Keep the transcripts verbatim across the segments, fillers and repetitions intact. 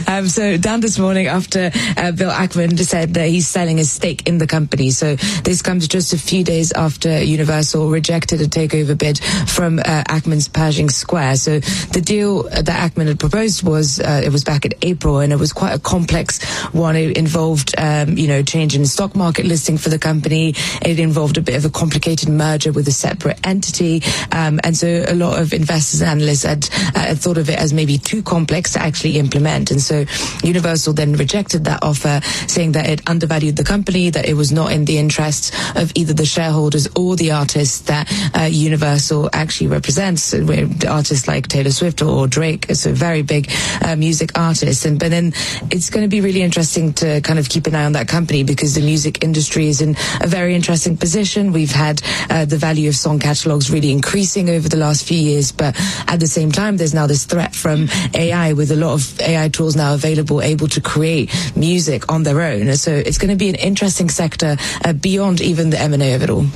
Um, so down this morning after uh, Bill Ackman said that he's selling his stake in the company. So this comes just a few days after Universal rejected a takeover bid from uh, Ackman's Pershing Square. So the deal that Ackman had proposed was, uh, it was back in April, and it was quite a complex one. It involved, um, you know, change in the stock market listing for the company. It involved a bit of a complicated merger with a separate entity. Um, and so a lot of investors and analysts had, uh, had thought of it as maybe too complex to actually implement. And so Universal then rejected that offer, saying that it undervalued the company, that it was not in the interests of either the shareholders or the artists that uh, Universal actually represents. Artists like Taylor Swift or Drake, so very big uh, music artists. And but then it's going to be really interesting to kind of keep an eye on that company, because the music industry is in a very interesting position. We've had uh, the value of song catalogs really increasing over the last few years, but at the same time, there's now this threat from A I, with a lot of A I tools now available, able to create music on their own. So it's going to be an interesting sector uh, beyond even the M and A of it all.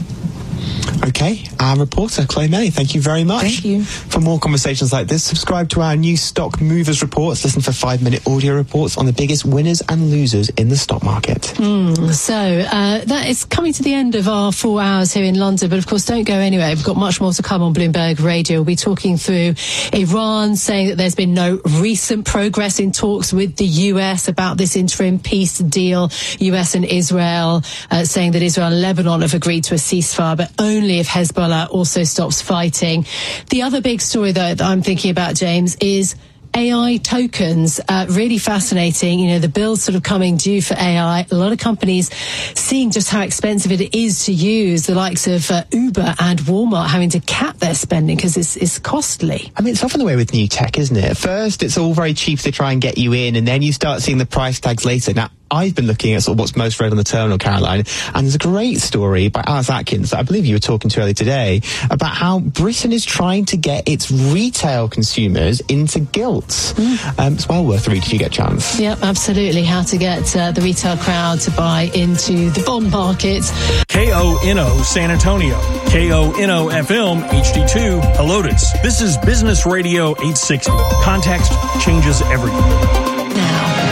Okay, our reporter, Chloe May, thank you very much. Thank you. For more conversations like this, subscribe to our new Stock Movers reports. Listen for five-minute audio reports on the biggest winners and losers in the stock market. Mm, so uh, that is coming to the end of our four hours here in London, but of course don't go anywhere. We've got much more to come on Bloomberg Radio. We'll be talking through Iran, saying that there's been no recent progress in talks with the U S about this interim peace deal. U S and Israel uh, saying that Israel and Lebanon have agreed to a ceasefire, but only if Hezbollah also stops fighting. The other big story, though, that I'm thinking about, James, is A I tokens. Uh, really fascinating. You know, the bill's sort of coming due for A I. A lot of companies seeing just how expensive it is to use, the likes of uh, Uber and Walmart having to cap their spending because it's, it's costly. I mean, it's often the way with new tech, isn't it? First, it's all very cheap to try and get you in, and then you start seeing the price tags later. Now, I've been looking at sort of what's most read on the terminal, Caroline, and there's a great story by Alice Atkins that I believe you were talking to earlier today about how Britain is trying to get its retail consumers into gilts. Mm. Um, it's well worth the read if you get a chance. Yep, absolutely. How to get uh, the retail crowd to buy into the bond market. K O N O San Antonio, K O N O F M H D two Helotes. This is Business Radio eight sixty. Context changes everything. Now.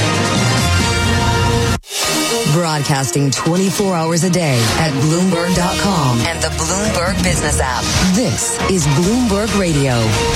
Broadcasting twenty-four hours a day at Bloomberg dot com and the Bloomberg Business app. This is Bloomberg Radio.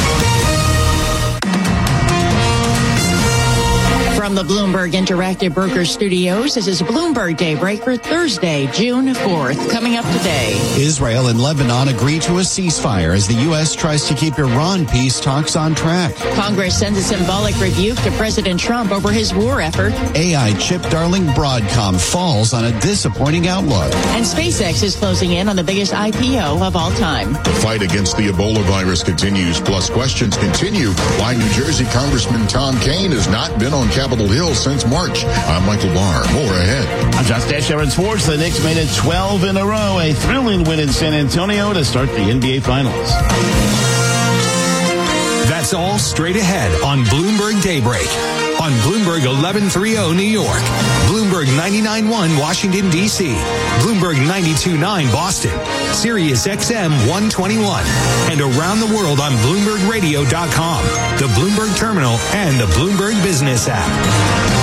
From the Bloomberg Interactive Brokers Studios, this is Bloomberg Daybreak for Thursday, June fourth. Coming up today. Israel and Lebanon agree to a ceasefire as the U S tries to keep Iran peace talks on track. Congress sends a symbolic rebuke to President Trump over his war effort. A I chip darling Broadcom falls on a disappointing outlook. And SpaceX is closing in on the biggest I P O of all time. The fight against the Ebola virus continues, plus questions continue why New Jersey Congressman Tom Kean has not been on Capitol Hill since March. I'm Michael Barr. More ahead. I'm Josh Dasher in sports. The Knicks made it twelve in a row. A thrilling win in San Antonio to start the N B A Finals. That's all straight ahead on Bloomberg Daybreak. On Bloomberg eleven thirty New York, Bloomberg ninety-nine point one Washington, D C, Bloomberg ninety-two point nine Boston, Sirius X M one twenty-one, and around the world on Bloomberg Radio dot com, the Bloomberg Terminal, and the Bloomberg Business app.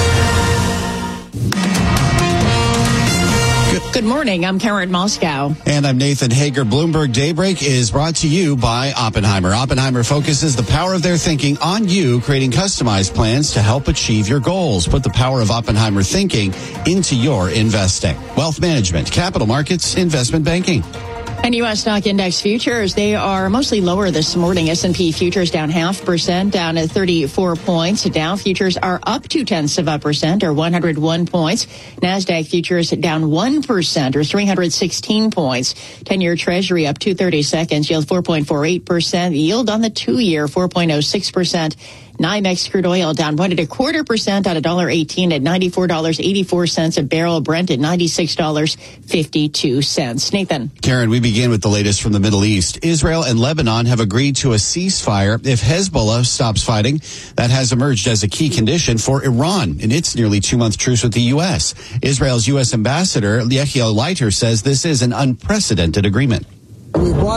Good morning. I'm Karen Moscow. And I'm Nathan Hager. Bloomberg Daybreak is brought to you by Oppenheimer. Oppenheimer focuses the power of their thinking on you, creating customized plans to help achieve your goals. Put the power of Oppenheimer thinking into your investing. Wealth management, capital markets, investment banking. And U S stock index futures, they are mostly lower this morning. S and P futures down half percent, down at thirty-four points. Dow futures are up two tenths of a percent, or one hundred one points. NASDAQ futures down one percent, or three hundred sixteen points. ten-year Treasury up two thirty-seconds, yield four point four eight percent. Yield on the two-year, four point oh six percent. NYMEX crude oil down one and a quarter percent at one dollar eighteen at ninety-four dollars and eighty-four cents a barrel. Brent at ninety-six dollars and fifty-two cents. Nathan. Karen, we begin with the latest from the Middle East. Israel and Lebanon have agreed to a ceasefire if Hezbollah stops fighting. That has emerged as a key condition for Iran in its nearly two-month truce with the U S. Israel's U S ambassador, Yechiel Leiter, says this is an unprecedented agreement. We brought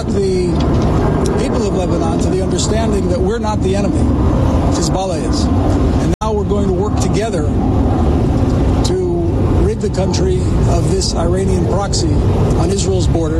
the people of Lebanon to the understanding that we're not the enemy. Hezbollah is. And now the country of this Iranian proxy on Israel's border.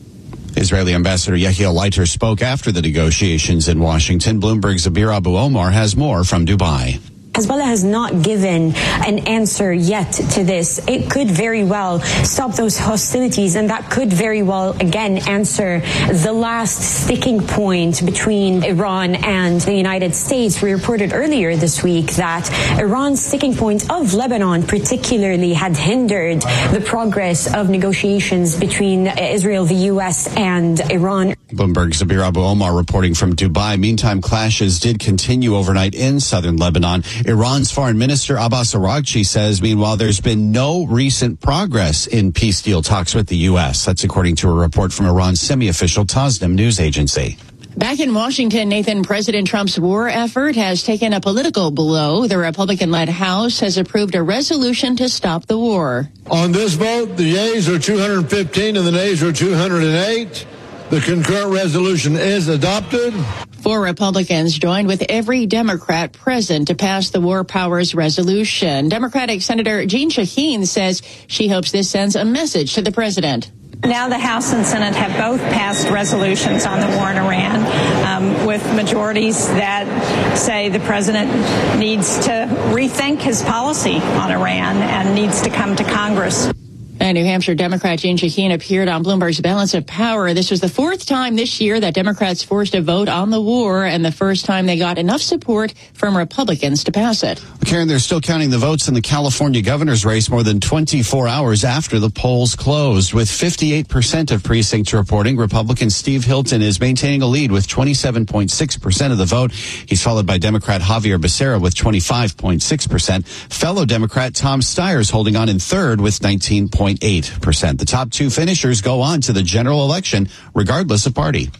Israeli Ambassador Yehiel Leiter spoke after the negotiations in Washington. Bloomberg's Zabir Abu Omar has more from Dubai. Hezbollah has not given an answer yet to this. It could very well stop those hostilities, and that could very well, again, answer the last sticking point between Iran and the United States. We reported earlier this week that Iran's sticking point of Lebanon particularly had hindered the progress of negotiations between Israel, the U S, and Iran. Bloomberg's Zabir Abu Omar reporting from Dubai. Meantime, clashes did continue overnight in southern Lebanon. Iran's Foreign Minister Abbas Araghchi says, meanwhile, there's been no recent progress in peace deal talks with the U S. That's according to a report from Iran's semi-official Tasnim news agency. Back in Washington, Nathan, President Trump's war effort has taken a political blow. The Republican-led House has approved a resolution to stop the war. On this vote, the yeas are two hundred fifteen and the nays are two hundred eight. The concurrent resolution is adopted. Four Republicans joined with every Democrat present to pass the War Powers Resolution. Democratic Senator Jeanne Shaheen says she hopes this sends a message to the president. Now the House and Senate have both passed resolutions on the war in Iran um, with majorities that say the president needs to rethink his policy on Iran and needs to come to Congress. And New Hampshire Democrat Jeanne Shaheen appeared on Bloomberg's Balance of Power. This was the fourth time this year that Democrats forced a vote on the war, and the first time they got enough support from Republicans to pass it. Karen, they're still counting the votes in the California governor's race more than twenty-four hours after the polls closed. With fifty-eight percent of precincts reporting, Republican Steve Hilton is maintaining a lead with twenty-seven point six percent of the vote. He's followed by Democrat Javier Becerra with twenty-five point six percent. Fellow Democrat Tom Steyer is holding on in third with nineteen point eight percent. The top two finishers go on to the general election, regardless of party.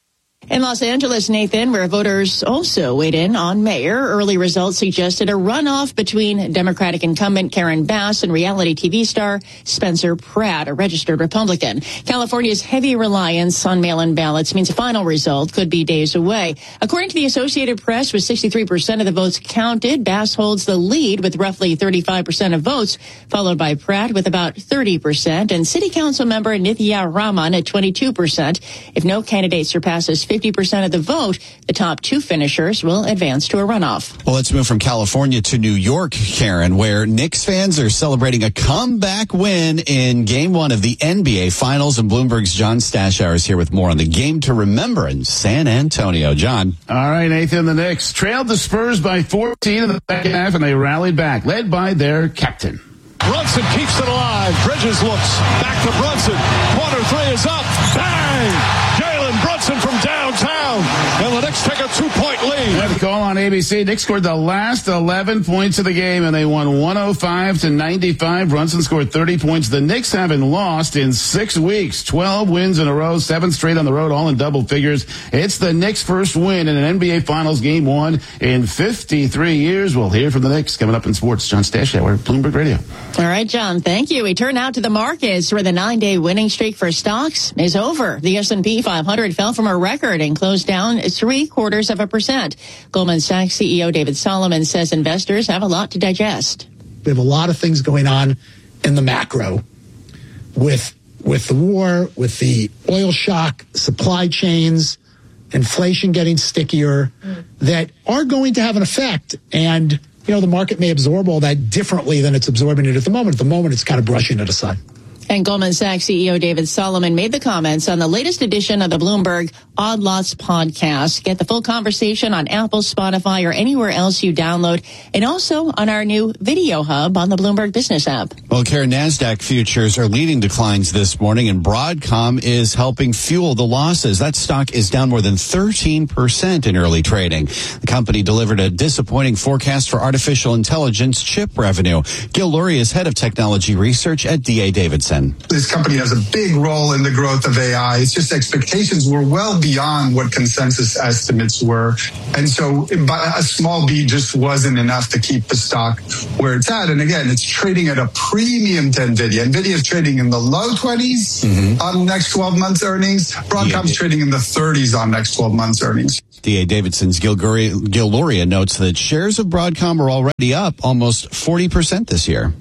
In Los Angeles, Nathan, where voters also weighed in on mayor, early results suggested a runoff between Democratic incumbent Karen Bass and reality T V star Spencer Pratt, a registered Republican. California's heavy reliance on mail-in ballots means a final result could be days away. According to the Associated Press, with sixty-three percent of the votes counted, Bass holds the lead with roughly thirty-five percent of votes, followed by Pratt with about thirty percent, and City Council member Nithya Raman at twenty-two percent. If no candidate surpasses fifty percent of the vote, the top two finishers will advance to a runoff. Well, let's move from California to New York, Karen, where Knicks fans are celebrating a comeback win in Game One of the N B A Finals. And Bloomberg's John Stashower is here with more on the game to remember in San Antonio. John. All right, Nathan, the Knicks trailed the Spurs by fourteen in the second half, and they rallied back, led by their captain. Brunson keeps it alive. Bridges looks back to Brunson. Corner three is up. Bang! Jalen Brunson from downtown. And the Knicks take a two-point lead. That call on A B C. Knicks scored the last eleven points of the game, and they won one oh five to ninety-five. Brunson scored thirty points. The Knicks haven't lost in six weeks. twelve wins in a row, seven straight on the road, all in double figures. It's the Knicks' first win in an N B A Finals Game One in fifty-three years. We'll hear from the Knicks coming up in sports. John Stashower, Bloomberg Radio. All right, John, thank you. We turn out to the markets where the nine-day winning streak for stocks is over. The S and P five hundred fell from a record and closed down three quarters of a percent. Goldman Sachs C E O David Solomon says investors have a lot to digest. We have a lot of things going on in the macro with with the war, with the oil shock, supply chains, inflation getting stickier, mm. that are going to have an effect. And you know, the market may absorb all that differently than it's absorbing it at the moment. At the moment, it's kind of brushing it aside. And Goldman Sachs C E O David Solomon made the comments on the latest edition of the Bloomberg Odd Lots podcast. Get the full conversation on Apple, Spotify, or anywhere else you download, and also on our new video hub on the Bloomberg Business app. Well, Karen, NASDAQ futures are leading declines this morning, and Broadcom is helping fuel the losses. That stock is down more than thirteen percent in early trading. The company delivered a disappointing forecast for artificial intelligence chip revenue. Gil Luria is head of technology research at D A Davidson. This company has a big role in the growth of A I. It's just expectations were well beyond what consensus estimates were. And so a small beat just wasn't enough to keep the stock where it's at. And again, it's trading at a premium to NVIDIA. NVIDIA is trading in the low twenties mm-hmm. on next twelve months earnings. Broadcom's yeah. trading in the thirties on next twelve months earnings. D A Davidson's Gil Luria notes that shares of Broadcom are already up almost forty percent this year.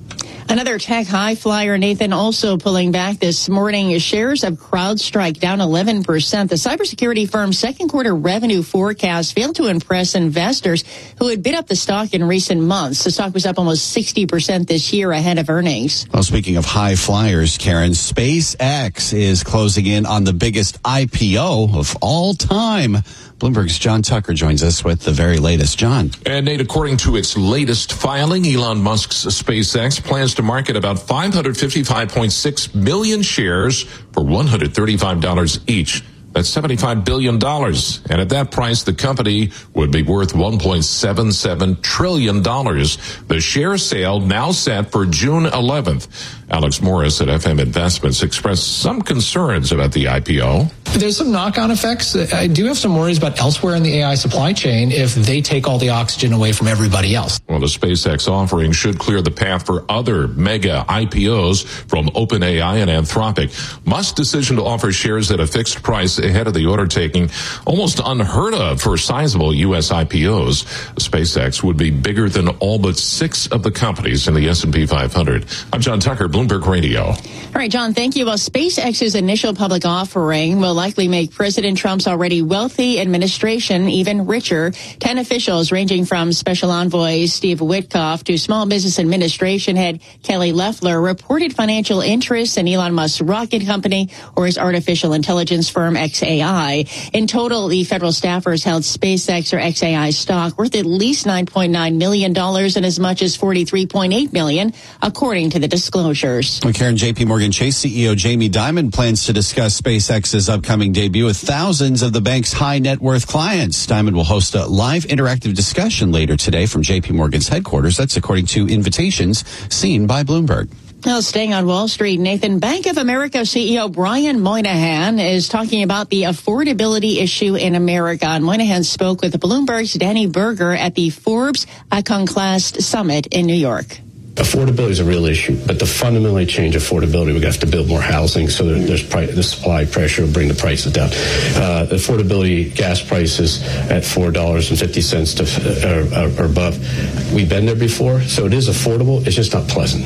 Another tech high flyer, Nathan, also pulling back this morning. Shares of CrowdStrike down eleven percent. The cybersecurity firm's second quarter revenue forecast failed to impress investors who had bid up the stock in recent months. The stock was up almost sixty percent this year ahead of earnings. Well, speaking of high flyers, Karen, SpaceX is closing in on the biggest I P O of all time. Bloomberg's John Tucker joins us with the very latest. John. And Nate, according to its latest filing, Elon Musk's SpaceX plans to market about five hundred fifty-five point six million shares for one hundred thirty-five dollars each. That's seventy-five billion dollars. And at that price, the company would be worth one point seven seven trillion dollars. The share sale now set for June eleventh. Alex Morris at F M Investments expressed some concerns about the I P O. There's some knock-on effects. I do have some worries about elsewhere in the A I supply chain if they take all the oxygen away from everybody else. Well, the SpaceX offering should clear the path for other mega I P Os from OpenAI and Anthropic. Musk's decision to offer shares at a fixed price ahead of the order taking, almost unheard of for sizable U S I P Os. SpaceX would be bigger than all but six of the companies in the S and P five hundred. I'm John Tucker, Bloomberg Radio. All right, John, thank you. Well, SpaceX's initial public offering will likely make President Trump's already wealthy administration even richer. Ten officials ranging from Special Envoy Steve Witkoff to Small Business Administration head Kelly Loeffler reported financial interests in Elon Musk's rocket company or his artificial intelligence firm X A I. In total, the federal staffers held SpaceX or X A I stock worth at least nine point nine million dollars and as much as forty-three point eight million dollars, according to the disclosures. Well, Karen, J P Morgan Chase C E O Jamie Dimon plans to discuss SpaceX's upcoming debut with thousands of the bank's high net worth clients. Dimon will host a live interactive discussion later today from J P Morgan's headquarters. That's according to invitations seen by Bloomberg. Now, staying on Wall Street, Nathan, Bank of America C E O Brian Moynihan is talking about the affordability issue in America. And Moynihan spoke with Bloomberg's Danny Berger at the Forbes Iconoclast Summit in New York. Affordability is a real issue, but to fundamentally change affordability, we have to build more housing so that there's price, the supply pressure will bring the prices down. Uh, affordability, gas prices at four dollars and fifty cents to, uh, or, or above. We've been there before, so it is affordable. It's just not pleasant.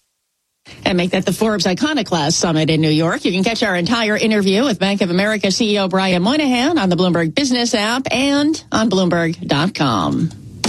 And make that the Forbes Iconoclast Summit in New York. You can catch our entire interview with Bank of America C E O Brian Moynihan on the Bloomberg Business app and on Bloomberg dot com.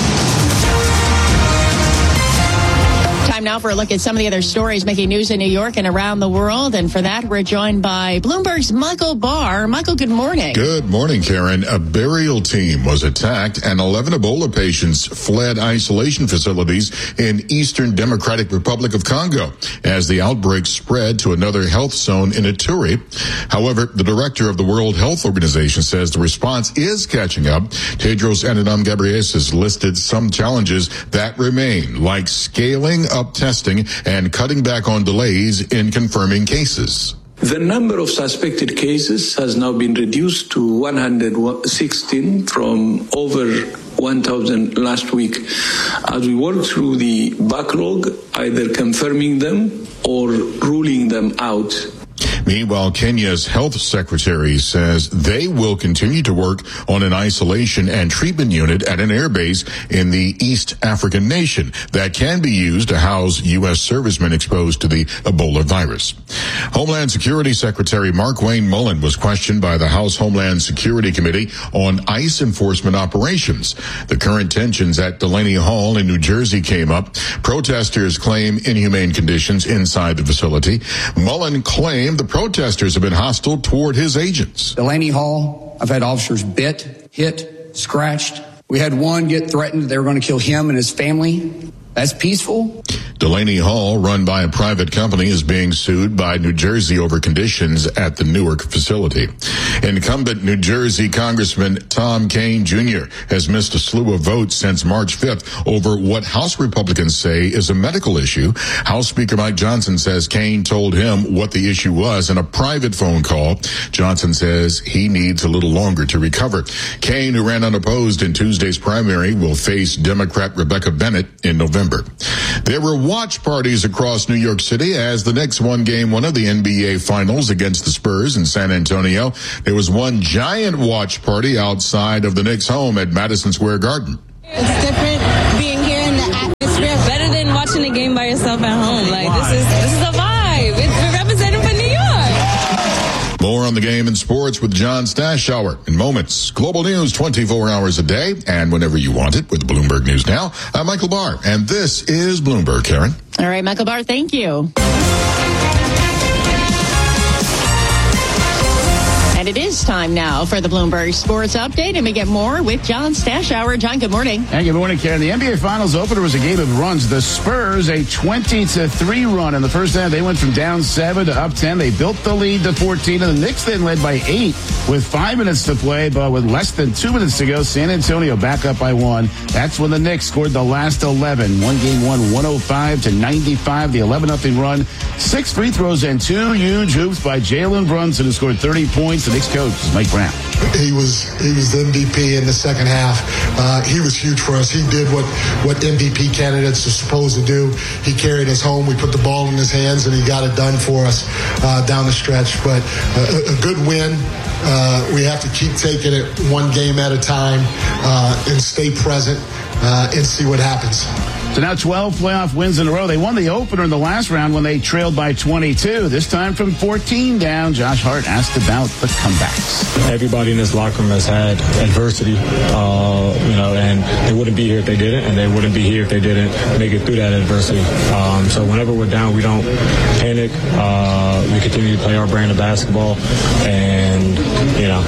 Time now for a look at some of the other stories making news in New York and around the world. And for that, we're joined by Bloomberg's Michael Barr. Michael, good morning. Good morning, Karen. A burial team was attacked and eleven Ebola patients fled isolation facilities in Eastern Democratic Republic of Congo as the outbreak spread to another health zone in Ituri. However, the director of the World Health Organization says the response is catching up. Tedros Adhanom Ghebreyesus listed some challenges that remain, like scaling up testing and cutting back on delays in confirming cases. The number of suspected cases has now been reduced to one hundred sixteen from over one thousand last week. As we work through the backlog, either confirming them or ruling them out. Meanwhile, Kenya's health secretary says they will continue to work on an isolation and treatment unit at an airbase in the East African nation that can be used to house U S servicemen exposed to the Ebola virus. Homeland Security Secretary Markwayne Mullin was questioned by the House Homeland Security Committee on ICE enforcement operations. The current tensions at Delaney Hall in New Jersey came up. Protesters claim inhumane conditions inside the facility. Mullin claimed the protesters have been hostile toward his agents. Delaney Hall, I've had officers bit, hit, scratched. We had one get threatened they were going to kill him and his family. That's peaceful. Delaney Hall, run by a private company, is being sued by New Jersey over conditions at the Newark facility. Incumbent New Jersey Congressman Tom Kean Junior has missed a slew of votes since March fifth over what House Republicans say is a medical issue. House Speaker Mike Johnson says Kean told him what the issue was in a private phone call. Johnson says he needs a little longer to recover. Kean, who ran unopposed in Tuesday's primary, will face Democrat Rebecca Bennett in November. There were watch parties across New York City as the Knicks won game one of the N B A Finals against the Spurs in San Antonio. There was one giant watch party outside of the Knicks' home at Madison Square Garden. It's different being here in the atmosphere. Better than watching the game by yourself at home. Like, Sports with John Stashower in moments. Global news twenty-four hours a day and whenever you want it with Bloomberg News Now. I'm Michael Barr, and this is Bloomberg, Karen. All right, Michael Barr, thank you. And it is time now for the Bloomberg Sports Update, and we get more with John Stashower. John, good morning. And good morning, Karen. The N B A Finals opener was a game of runs. The Spurs, a twenty to three run in the first half. They went from down seven to up ten. They built the lead to fourteen, and the Knicks then led by eight with five minutes to play, but with less than two minutes to go, San Antonio back up by one. That's when the Knicks scored the last eleven. One game won one oh five to ninety-five. The eleven nothing run. Six free throws and two huge hoops by Jalen Brunson, who scored thirty points. The Knicks coach is Mike Brown. He was he was the M V P in the second half. Uh, he was huge for us. He did what, what M V P candidates are supposed to do. He carried us home. We put the ball in his hands, and he got it done for us uh, down the stretch. But uh, a, a good win. Uh, we have to keep taking it one game at a time uh, and stay present uh, and see what happens. So now twelve playoff wins in a row. They won the opener in the last round when they trailed by twenty-two. This time from fourteen down. Josh Hart asked about the comebacks. Everybody in this locker room has had adversity, uh, you know, and they wouldn't be here if they didn't, and they wouldn't be here if they didn't make it through that adversity. Um, so whenever we're down, we don't panic. Uh, we continue to play our brand of basketball, and, you know,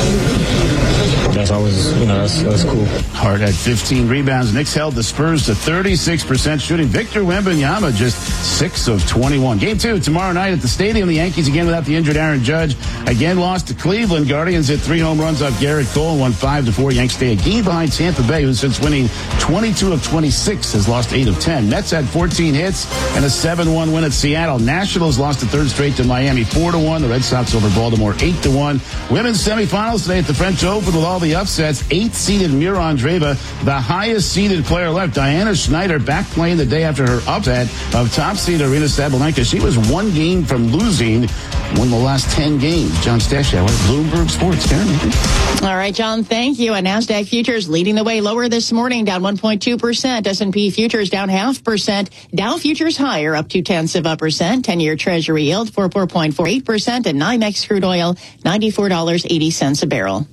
that's always, you know, that's, that's cool. Hart had fifteen rebounds. Knicks held the Spurs to thirty-six percent shooting. Victor Wembanyama just six of twenty-one. Game two tomorrow night at the Stadium. The Yankees again without the injured Aaron Judge. Again lost to Cleveland. Guardians hit three home runs off Garrett Cole and won five to four. Yanks stay a game behind Tampa Bay, who since winning twenty-two of twenty-six has lost eight of ten. Mets had fourteen hits and a seven one win at Seattle. Nationals lost a third straight to Miami four to one. The Red Sox over Baltimore eight to one. Women's semifinals today at the French Open with all the upsets. Eighth-seeded Mira Andreeva, the highest-seeded player left. Diana Schneider back playing the day after her upset of top-seed Arena Sabalenka. She was one game from losing one of the last ten games. John Stashower, Bloomberg Sports. Karen. All right, John, thank you. And NASDAQ futures leading the way lower this morning, down one point two percent. S and P futures down half percent. Dow futures higher, up two tenths of a percent. ten-year Treasury yield, four point four eight percent. And NYMEX crude oil, ninety-four dollars and eighty cents a barrel.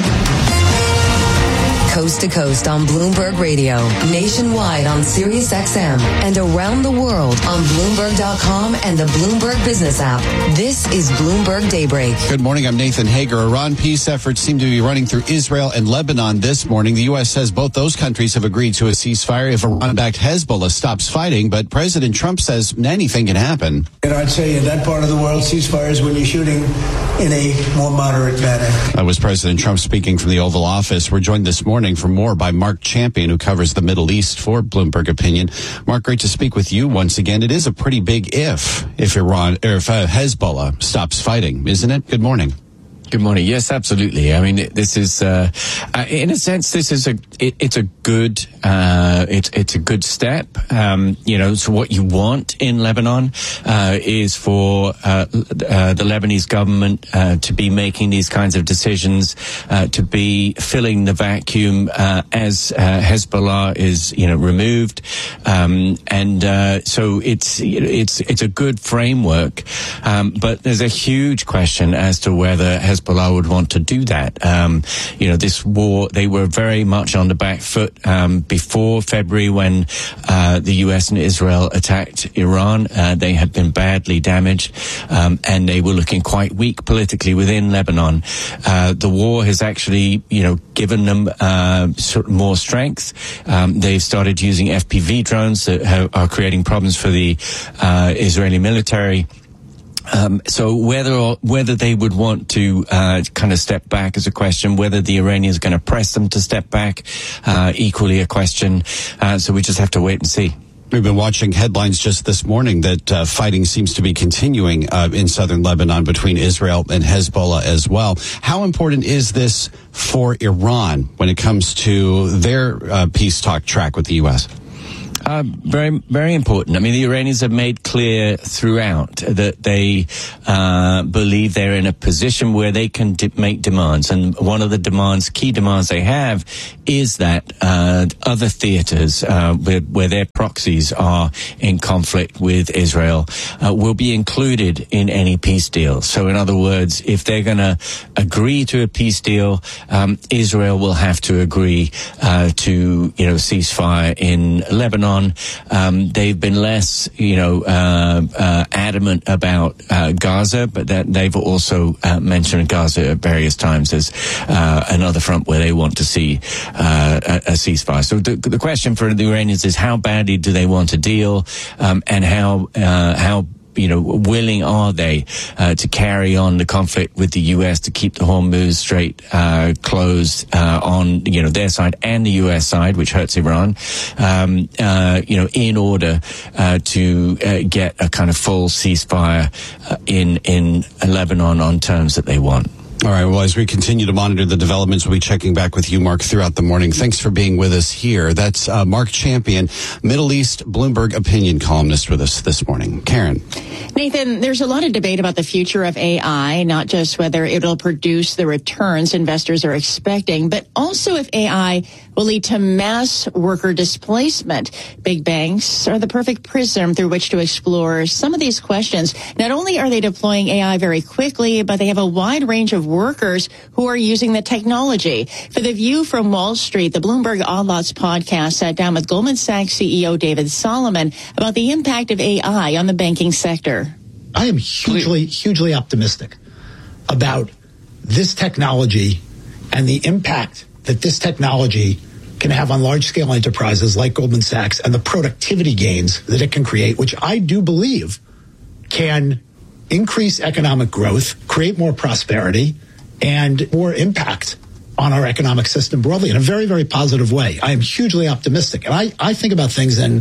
Coast to coast on Bloomberg Radio, nationwide on Sirius X M, and around the world on Bloomberg dot com and the Bloomberg Business app. This is Bloomberg Daybreak. Good morning. I'm Nathan Hager. Iran peace efforts seem to be running through Israel and Lebanon this morning. The U S says both those countries have agreed to a ceasefire if Iran-backed Hezbollah stops fighting, but President Trump says anything can happen. And I'd say in that part of the world, ceasefires when you're shooting in a more moderate manner. That was President Trump speaking from the Oval Office. We're joined this morning for more by Mark Champion, who covers the Middle East for Bloomberg Opinion. Mark, great to speak with you once again. It is a pretty big if, if Iran, or if uh, Hezbollah stops fighting, isn't it? Good morning. Good morning. Yes, absolutely. I mean, this is, uh, uh, in a sense, this is a, it, it's a good, uh, it's, it's a good step. Um, you know, so what you want in Lebanon, uh, is for, uh, uh, the Lebanese government, uh, to be making these kinds of decisions, uh, to be filling the vacuum, uh, as, uh, Hezbollah is, you know, removed. Um, and, uh, so it's, it's, it's a good framework. Um, but there's a huge question as to whether Hezbollah Hezbollah would want to do that. Um, you know, this war, they were very much on the back foot um, before February when uh, the U S and Israel attacked Iran. Uh, they had been badly damaged, um, and they were looking quite weak politically within Lebanon. Uh, the war has actually, you know, given them uh, sort of more strength. Um, they've started using F P V drones that have, are creating problems for the uh, Israeli military. Um, so whether or, whether they would want to uh, kind of step back is a question. Whether the Iranians are going to press them to step back, uh, equally a question. Uh, so we just have to wait and see. We've been watching headlines just this morning that uh, fighting seems to be continuing uh, in southern Lebanon between Israel and Hezbollah as well. How important is this for Iran when it comes to their uh, peace talk track with the U S? Uh, very, very important. I mean, the Iranians have made clear throughout that they uh, believe they're in a position where they can de- make demands. And one of the demands, key demands they have is that uh, other theaters uh, where, where their proxies are in conflict with Israel uh, will be included in any peace deal. So in other words, if they're going to agree to a peace deal, um, Israel will have to agree uh, to, you know, ceasefire in Lebanon. Um, they've been less, you know, uh, uh, adamant about uh, Gaza, but that they've also uh, mentioned Gaza at various times as uh, another front where they want to see uh, a, a ceasefire. So the, the question for the Iranians is how badly do they want a deal, um, and how uh, how you know, willing are they uh, to carry on the conflict with the U S to keep the Hormuz Strait uh, closed uh, on, you know, their side and the U S side, which hurts Iran, um, uh, you know, in order uh, to uh, get a kind of full ceasefire uh, in in Lebanon on terms that they want. All right. Well, as we continue to monitor the developments, we'll be checking back with you, Mark, throughout the morning. Thanks for being with us here. That's uh, Mark Champion, Middle East Bloomberg opinion columnist with us this morning. Karen. Nathan, there's a lot of debate about the future of A I, not just whether it'll produce the returns investors are expecting, but also if A I will lead to mass worker displacement. Big banks are the perfect prism through which to explore some of these questions. Not only are they deploying A I very quickly, but they have a wide range of workers who are using the technology. For The View from Wall Street, the Bloomberg Odd Lots podcast sat down with Goldman Sachs C E O David Solomon about the impact of A I on the banking sector. I am hugely, hugely optimistic about this technology and the impact that this technology can have on large-scale enterprises like Goldman Sachs and the productivity gains that it can create, which I do believe can increase economic growth, create more prosperity, and more impact on our economic system broadly in a very, very positive way. I am hugely optimistic. And I, I think about things in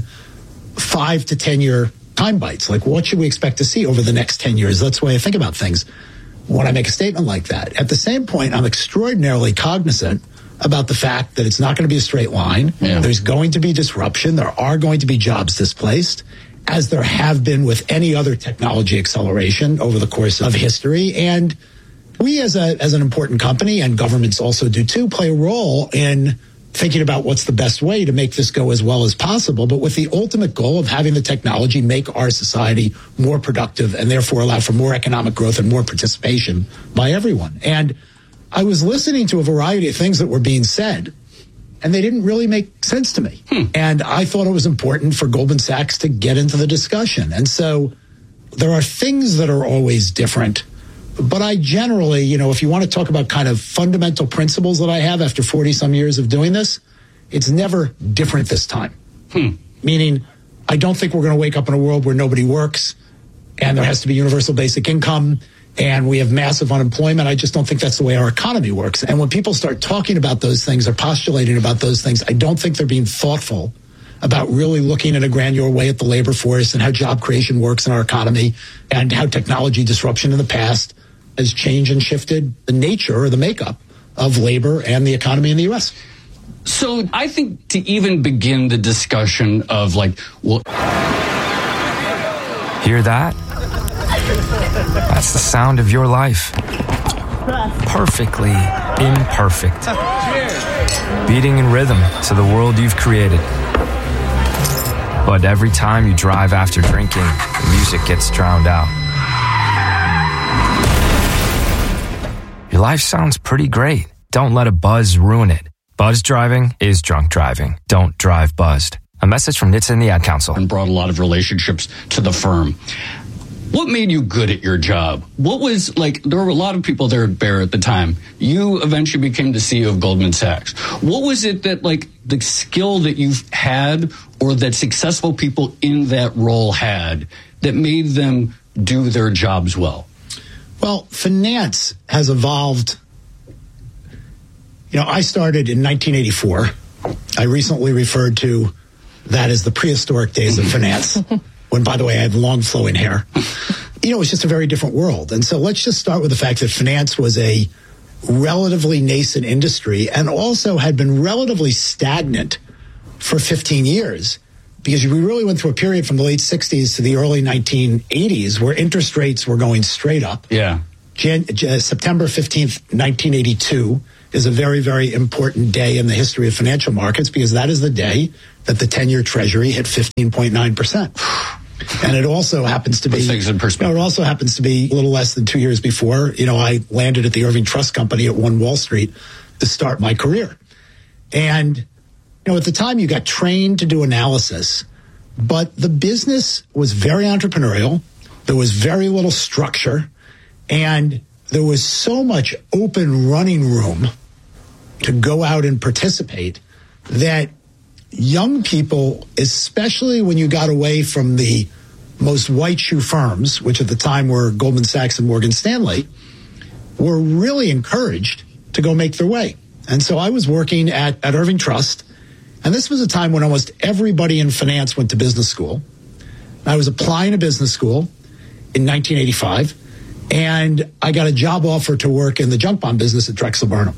five to ten year time bites. Like, what should we expect to see over the next ten years? That's the way I think about things when I make a statement like that. At the same point, I'm extraordinarily cognizant about the fact that it's not going to be a straight line. Yeah. There's going to be disruption. There are going to be jobs displaced, as there have been with any other technology acceleration over the course of history. And we as a as an important company, and governments also do too, play a role in thinking about what's the best way to make this go as well as possible, but with the ultimate goal of having the technology make our society more productive and therefore allow for more economic growth and more participation by everyone. And I was listening to a variety of things that were being said, and they didn't really make sense to me. Hmm. And I thought it was important for Goldman Sachs to get into the discussion. And so there are things that are always different. But I generally, you know, if you want to talk about kind of fundamental principles that I have after forty some years of doing this, it's never different this time. Hmm. Meaning, I don't think we're going to wake up in a world where nobody works and there has to be universal basic income and we have massive unemployment. I just don't think that's the way our economy works. And when people start talking about those things or postulating about those things, I don't think they're being thoughtful about really looking in a granular way at the labor force and how job creation works in our economy and how technology disruption in the past has changed and shifted the nature or the makeup of labor and the economy in the U S. So I think to even begin the discussion of like, well, hear that? That's the sound of your life. Perfectly imperfect. Beating in rhythm to the world you've created. But every time you drive after drinking, the music gets drowned out. Your life sounds pretty great. Don't let a buzz ruin it. Buzz driving is drunk driving. Don't drive buzzed. A message from N H T S A and the Ad Council. And brought a lot of relationships to the firm. What made you good at your job? What was, like, there were a lot of people there at Bear at the time. You eventually became the C E O of Goldman Sachs. What was it that, like, the skill that you've had or that successful people in that role had that made them do their jobs well? Well, finance has evolved. You know, I started in nineteen eighty-four. I recently referred to that as the prehistoric days of finance, when, by the way, I had long flowing hair. You know, it's just a very different world. And so let's just start with the fact that finance was a relatively nascent industry and also had been relatively stagnant for fifteen years because we really went through a period from the late sixties to the early nineteen eighties where interest rates were going straight up. Yeah. Jan- Jan- September fifteenth, nineteen eighty-two is a very, very important day in the history of financial markets because that is the day that the ten-year Treasury hit fifteen point nine percent. And it also happens to be, things in perspective. You know, it also happens to be a little less than two years before, you know, I landed at the Irving Trust Company at One Wall Street to start my career. And, you know, at the time you got trained to do analysis, but the business was very entrepreneurial. There was very little structure, and there was so much open running room to go out and participate that young people, especially when you got away from the most white shoe firms, which at the time were Goldman Sachs and Morgan Stanley, were really encouraged to go make their way. And so I was working at, at Irving Trust, and this was a time when almost everybody in finance went to business school. I was applying to business school in nineteen eighty-five, and I got a job offer to work in the junk bond business at Drexel Burnham.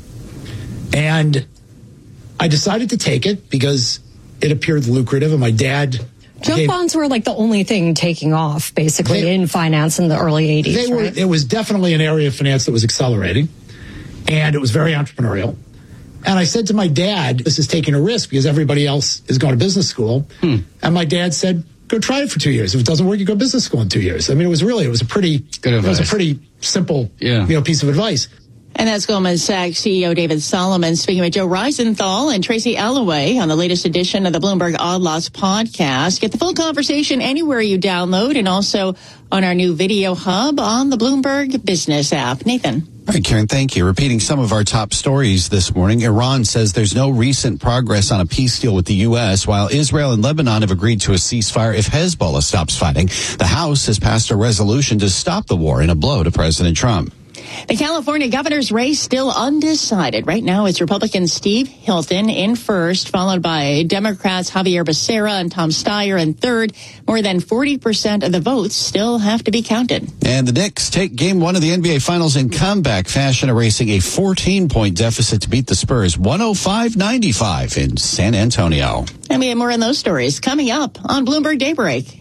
And I decided to take it because it appeared lucrative, and my dad... Junk gave, bonds were like the only thing taking off, basically, they, in finance in the early eighties, they were, right? It was definitely an area of finance that was accelerating, and it was very entrepreneurial. And I said to my dad, this is taking a risk because everybody else is going to business school. Hmm. And my dad said, go try it for two years. If it doesn't work, you go to business school in two years. I mean, it was really, it was a pretty, Good advice. It was a pretty simple, yeah. you know, piece of advice. And that's Goldman Sachs C E O David Solomon speaking with Joe Reisenthal and Tracy Alloway on the latest edition of the Bloomberg Odd Lots podcast. Get the full conversation anywhere you download and also on our new video hub on the Bloomberg Business app. Nathan. All right, Karen, thank you. Repeating some of our top stories this morning, Iran says there's no recent progress on a peace deal with the U S, while Israel and Lebanon have agreed to a ceasefire if Hezbollah stops fighting. The House has passed a resolution to stop the war in a blow to President Trump. The California governor's race still undecided. Right now, it's Republican Steve Hilton in first, followed by Democrats Javier Becerra and Tom Steyer in third. More than forty percent of the votes still have to be counted. And the Knicks take game one of the N B A Finals in comeback fashion, erasing a fourteen-point deficit to beat the Spurs one oh five ninety-five in San Antonio. And we have more on those stories coming up on Bloomberg Daybreak.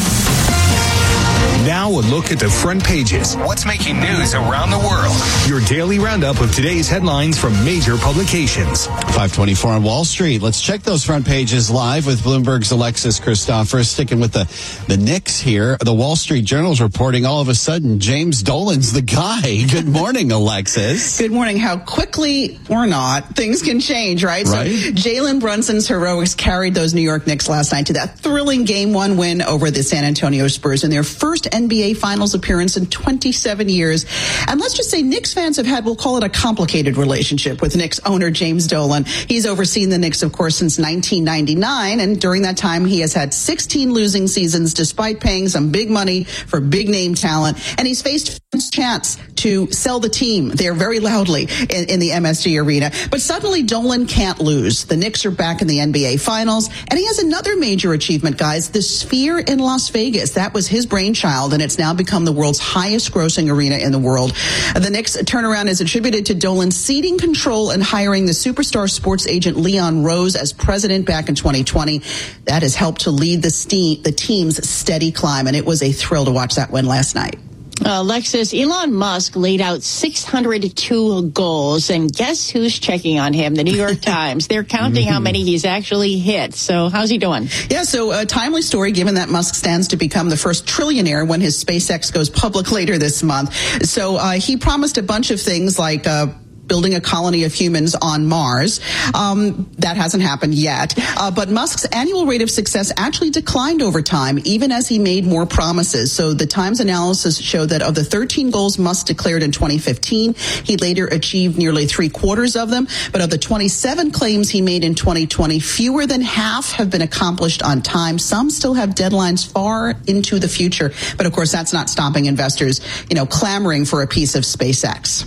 Now a look at the front pages. What's making news around the world? Your daily roundup of today's headlines from major publications. five twenty-four on Wall Street. Let's check those front pages live with Bloomberg's Alexis Christoforous. Sticking with the, the Knicks here. The Wall Street Journal's reporting all of a sudden James Dolan's the guy. Good morning, Alexis. Good morning. How quickly or not things can change, right? Right. So Jalen Brunson's heroics carried those New York Knicks last night to that thrilling game one win over the San Antonio Spurs in their first N B A Finals appearance in twenty-seven years. And let's just say Knicks fans have had, we'll call it a complicated relationship with Knicks owner James Dolan. He's overseen the Knicks, of course, since nineteen ninety-nine. And during that time, he has had sixteen losing seasons despite paying some big money for big name talent. And he's faced fans' chance to sell the team there very loudly in, in the M S G Arena. But suddenly Dolan can't lose. The Knicks are back in the N B A Finals. And he has another major achievement, guys, the Sphere in Las Vegas. That was his brainchild, and it's now become the world's highest grossing arena in the world. The Knicks turnaround is attributed to Dolan ceding control and hiring the superstar sports agent Leon Rose as president back in twenty twenty. That has helped to lead the, ste- the team's steady climb, and it was a thrill to watch that win last night. Alexis, Elon Musk laid out six hundred two goals, and guess who's checking on him? The New York Times. They're counting how many he's actually hit. So how's he doing? Yeah, so a timely story given that Musk stands to become the first trillionaire when his SpaceX goes public later this month. So uh, he promised a bunch of things like uh, building a colony of humans on Mars. Um, that hasn't happened yet. Uh, but Musk's annual rate of success actually declined over time, even as he made more promises. So the Times analysis showed that of the thirteen goals Musk declared in twenty fifteen, he later achieved nearly three quarters of them. But of the twenty-seven claims he made in twenty twenty, fewer than half have been accomplished on time. Some still have deadlines far into the future. But of course, that's not stopping investors, you know, clamoring for a piece of SpaceX.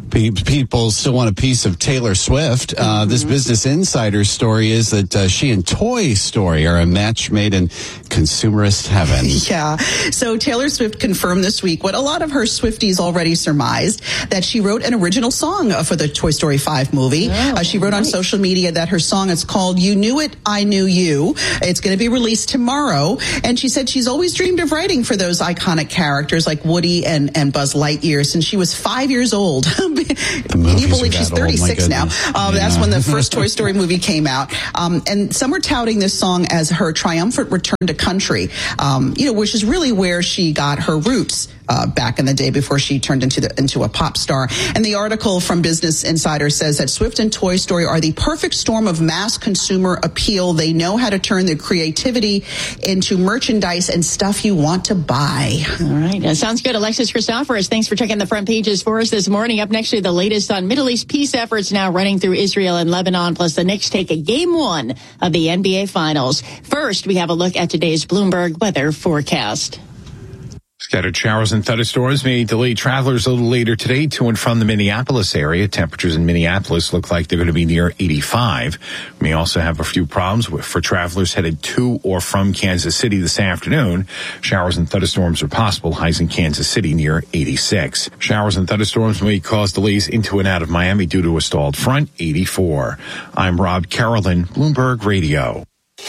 People still want a piece of Taylor Swift. Uh, mm-hmm. This Business Insider story is that uh, she and Toy Story are a match made in consumerist heaven. Yeah. So Taylor Swift confirmed this week what a lot of her Swifties already surmised, that she wrote an original song for the Toy Story five movie. Oh, uh, she wrote nice. on social media that her song is called You Knew It, I Knew You. It's going to be released tomorrow. And she said she's always dreamed of writing for those iconic characters like Woody and, and Buzz Lightyear since she was five years old. Can you believe she's thirty-six now? Um, yeah. That's when the first Toy Story movie came out. Um, and some were touting this song as her triumphant return to country, um, you know, which is really where she got her roots. Uh, back in the day before she turned into the, into a pop star. And the article from Business Insider says that Swift and Toy Story are the perfect storm of mass consumer appeal. They know how to turn their creativity into merchandise and stuff you want to buy. All right. Uh, sounds good. Alexis Christoforous, thanks for checking the front pages for us this morning. Up next to the latest on Middle East peace efforts now running through Israel and Lebanon, plus the Knicks take a game one of the N B A Finals. First, we have a look at today's Bloomberg weather forecast. Scattered showers and thunderstorms may delay travelers a little later today to and from the Minneapolis area. Temperatures in Minneapolis look like they're going to be near eighty-five. We may also have a few problems with, for travelers headed to or from Kansas City this afternoon. Showers and thunderstorms are possible. Highs in Kansas City near eighty-six. Showers and thunderstorms may cause delays into and out of Miami due to a stalled front, eighty-four. I'm Rob Carolyn, Bloomberg Radio.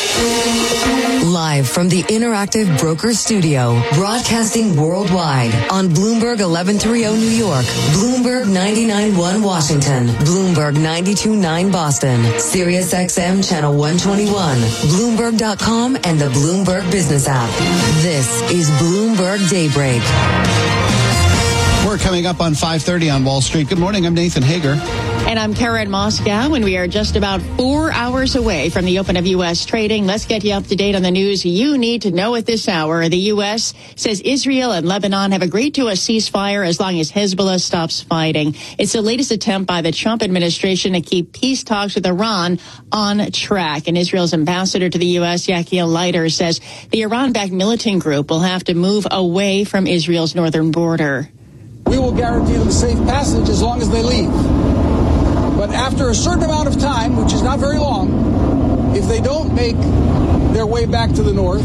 Live from the Interactive Broker Studio, broadcasting worldwide on Bloomberg eleven thirty New York, Bloomberg ninety-nine point one Washington, Bloomberg ninety-two point nine Boston, Sirius X M Channel one twenty-one, Bloomberg dot com, and the Bloomberg Business app. This is Bloomberg Daybreak. We're coming up on five thirty on Wall Street. Good morning. I'm Nathan Hager. And I'm Karen Moscow, and we are just about four hours away from the open of U S trading. Let's get you up to date on the news you need to know at this hour. The U S says Israel and Lebanon have agreed to a ceasefire as long as Hezbollah stops fighting. It's the latest attempt by the Trump administration to keep peace talks with Iran on track. And Israel's ambassador to the U S, Yachiel Leiter, says the Iran-backed militant group will have to move away from Israel's northern border. We will guarantee them safe passage as long as they leave. But after a certain amount of time, which is not very long, if they don't make their way back to the north,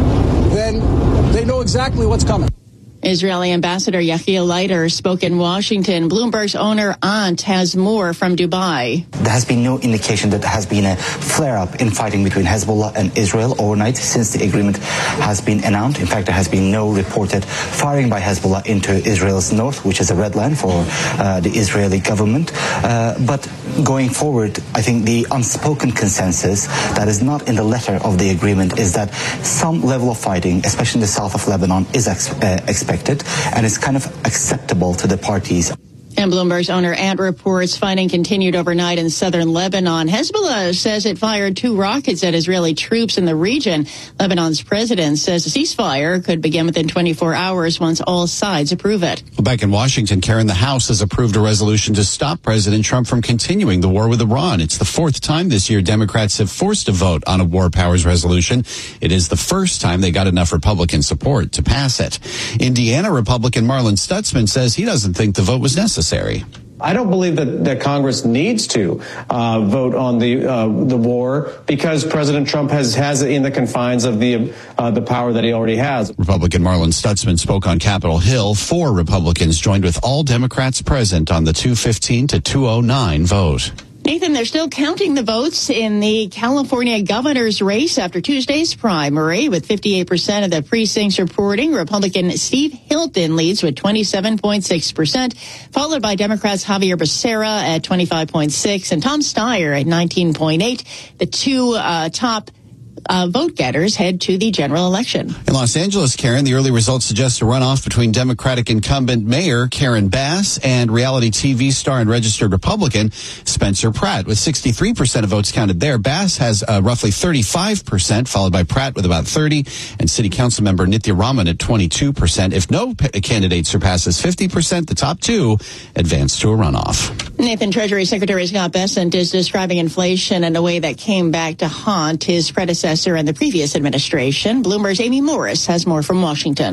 then they know exactly what's coming. Israeli Ambassador Yachiel Leiter spoke in Washington. Bloomberg's owner Aunt has more from Dubai. There has been no indication that there has been a flare-up in fighting between Hezbollah and Israel overnight since the agreement has been announced. In fact, there has been no reported firing by Hezbollah into Israel's north, which is a red line for uh, the Israeli government. Uh, but going forward, I think the unspoken consensus that is not in the letter of the agreement is that some level of fighting, especially in the south of Lebanon, is ex- uh, expected. And it's kind of acceptable to the parties. And Bloomberg's owner Ant reports fighting continued overnight in southern Lebanon. Hezbollah says it fired two rockets at Israeli troops in the region. Lebanon's president says a ceasefire could begin within twenty-four hours once all sides approve it. Well, back in Washington, Karen, the House has approved a resolution to stop President Trump from continuing the war with Iran. It's the fourth time this year Democrats have forced a vote on a war powers resolution. It is the first time they got enough Republican support to pass it. Indiana Republican Marlin Stutzman says he doesn't think the vote was necessary. I don't believe that, that Congress needs to uh, vote on the uh, the war because President Trump has has it in the confines of the uh, the power that he already has. Republican Marlin Stutzman spoke on Capitol Hill. Four Republicans joined with all Democrats present on the two fifteen to two oh nine vote. Nathan, they're still counting the votes in the California governor's race after Tuesday's primary, with fifty-eight percent of the precincts reporting. Republican Steve Hilton leads with twenty-seven point six percent, followed by Democrats Javier Becerra at twenty-five point six and Tom Steyer at nineteen point eight. The two uh, top Uh, vote getters head to the general election. In Los Angeles, Karen, the early results suggest a runoff between Democratic incumbent Mayor Karen Bass and reality T V star and registered Republican Spencer Pratt. With sixty-three percent of votes counted there, Bass has uh, roughly thirty-five percent, followed by Pratt with about thirty, and City Council member Nithya Raman at twenty-two percent. If no p- candidate surpasses fifty percent, the top two advance to a runoff. Nathan, Treasury Secretary Scott Bessent is describing inflation in a way that came back to haunt his predecessor in the previous administration. Bloomberg's Amy Morris has more from Washington.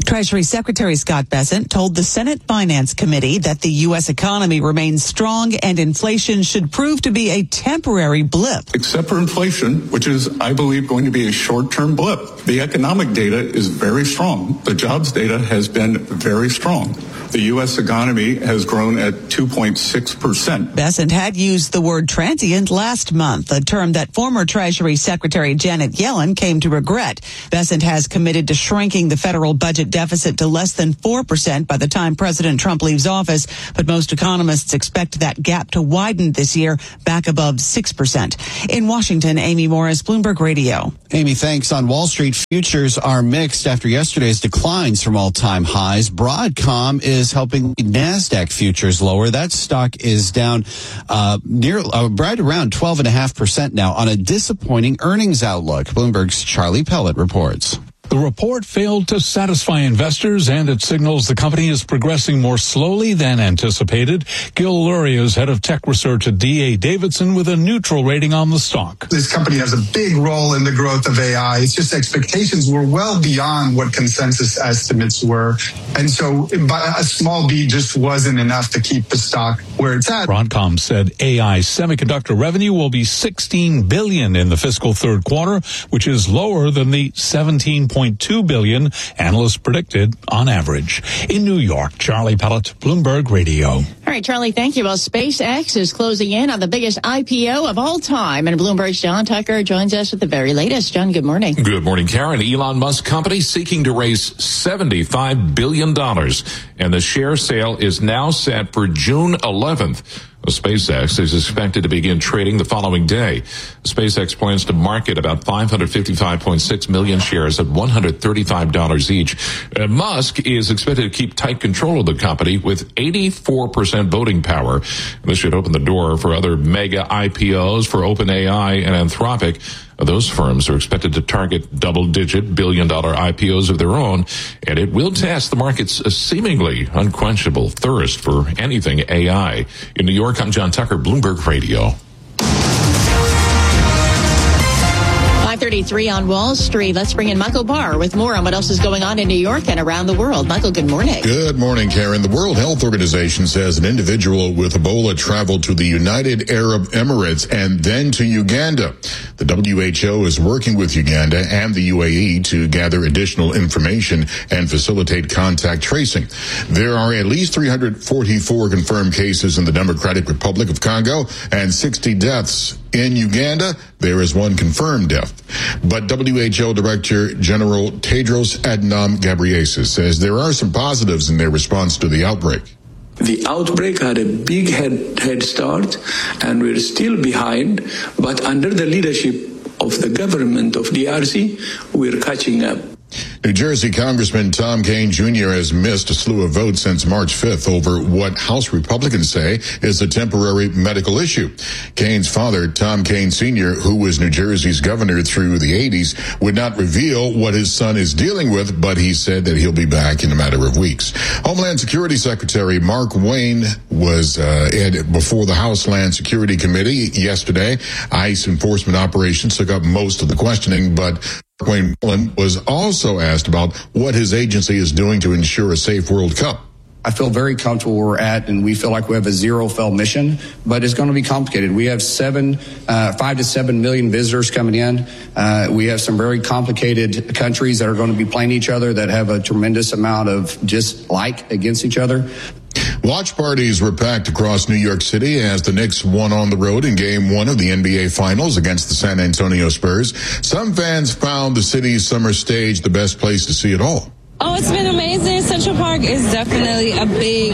Treasury Secretary Scott Bessent told the Senate Finance Committee that the U S economy remains strong and inflation should prove to be a temporary blip. Except for inflation, which is, I believe, going to be a short-term blip. The economic data is very strong. The jobs data has been very strong. The U S economy has grown at two point six percent. Bessent had used the word transient last month, a term that former Treasury Secretary Janet Yellen came to regret. Bessent has committed to shrinking the federal budget deficit to less than four percent by the time President Trump leaves office, but most economists expect that gap to widen this year back above six percent. In Washington, Amy Morris, Bloomberg Radio. Amy, thanks. On Wall Street, futures are mixed after yesterday's declines from all-time highs. Broadcom is helping NASDAQ futures lower. That stock is down uh, near uh, right around twelve point five percent now on a disappointing earnings outlook. Bloomberg's Charlie Pellet reports. The report failed to satisfy investors, and it signals the company is progressing more slowly than anticipated. Gil Luria is head of tech research at D A Davidson with a neutral rating on the stock. This company has a big role in the growth of A I. It's just expectations were well beyond what consensus estimates were. And so a small beat just wasn't enough to keep the stock where it's at. Broadcom said A I semiconductor revenue will be sixteen billion dollars in the fiscal third quarter, which is lower than the seventeen point two billion dollars analysts predicted on average. In New York, Charlie Pellet, Bloomberg Radio. All right, Charlie, thank you. Well, SpaceX is closing in on the biggest I P O of all time, and Bloomberg's John Tucker joins us with the very latest. John, good morning. Good morning, Karen. Elon Musk company seeking to raise seventy-five billion dollars, and the share sale is now set for June eleventh. SpaceX is expected to begin trading the following day. SpaceX plans to market about five hundred fifty-five point six million shares at one hundred thirty-five dollars each. Uh, Musk is expected to keep tight control of the company with eighty-four percent voting power. This should open the door for other mega I P Os for OpenAI and Anthropic. Those firms are expected to target double-digit billion-dollar I P Os of their own, and it will test the market's seemingly unquenchable thirst for anything A I. In New York, I'm John Tucker, Bloomberg Radio. five thirty-three on Wall Street. Let's bring in Michael Barr with more on what else is going on in New York and around the world. Michael, good morning. Good morning, Karen. The World Health Organization says an individual with Ebola traveled to the United Arab Emirates and then to Uganda. The W H O is working with Uganda and the U A E to gather additional information and facilitate contact tracing. There are at least three hundred forty-four confirmed cases in the Democratic Republic of Congo and sixty deaths in Uganda. There is one confirmed death. But W H O Director General Tedros Adhanom Ghebreyesus says there are some positives in their response to the outbreak. The outbreak had a big head, head start, and we're still behind, but under the leadership of the government of D R C, we're catching up. New Jersey Congressman Tom Kean Junior has missed a slew of votes since March fifth over what House Republicans say is a temporary medical issue. Kean's father, Tom Kean Senior, who was New Jersey's governor through the eighties, would not reveal what his son is dealing with, but he said that he'll be back in a matter of weeks. Homeland Security Secretary Mark Wayne was uh, in before the House Land Security Committee yesterday. ICE enforcement operations took up most of the questioning, but Wayne was also asked about what his agency is doing to ensure a safe World Cup. I feel very comfortable where we're at, and we feel like we have a zero-fail mission, but it's going to be complicated. We have seven, uh, five to seven million visitors coming in. Uh, we have some very complicated countries that are going to be playing each other that have a tremendous amount of dislike against each other. Watch parties were packed across New York City as the Knicks won on the road in game one of the N B A Finals against the San Antonio Spurs. Some fans found the city's summer stage the best place to see it all. Oh, it's been amazing. Central Park is definitely a big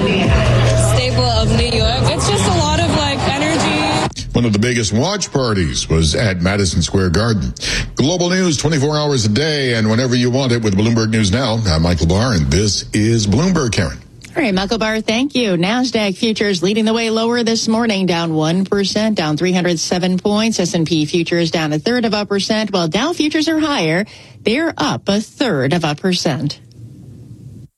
staple of New York. It's just a lot of like energy. One of the biggest watch parties was at Madison Square Garden. Global news twenty-four hours a day and whenever you want it with Bloomberg News Now. I'm Michael Barr, and this is Bloomberg, Karen. All right, Michael Barr, thank you. NASDAQ futures leading the way lower this morning, down one percent, down three hundred seven points. S and P futures down a third of a percent, while Dow futures are higher. They're up a third of a percent.